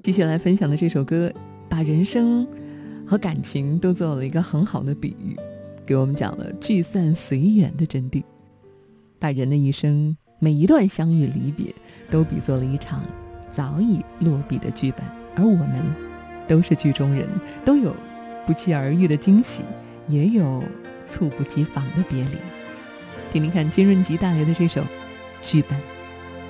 继续来分享的这首歌，把人生和感情都做了一个很好的比喻，给我们讲了聚散随缘的真谛，把人的一生每一段相遇离别都比作了一场早已落笔的剧本，而我们都是剧中人，都有不期而遇的惊喜，也有猝不及防的别离。听听看金润吉带来的这首剧本。